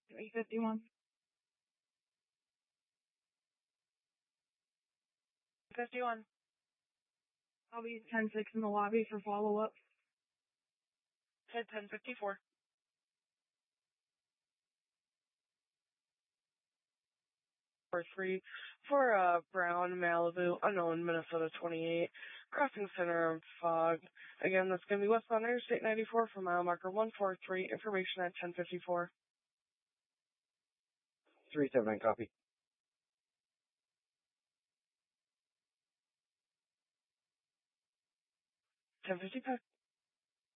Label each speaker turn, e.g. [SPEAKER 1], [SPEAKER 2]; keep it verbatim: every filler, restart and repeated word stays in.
[SPEAKER 1] three fifty-one. fifty-one. I'll be ten six in the lobby for follow-up.
[SPEAKER 2] Head ten fifty-four. four three for uh, Brown, Malibu, unknown, Minnesota twenty-eight, crossing center of fog. Again, that's going to be westbound Interstate ninety-four for mile marker one four three, information at ten fifty-four.
[SPEAKER 3] three seven nine, copy.
[SPEAKER 2] ten fifty-five.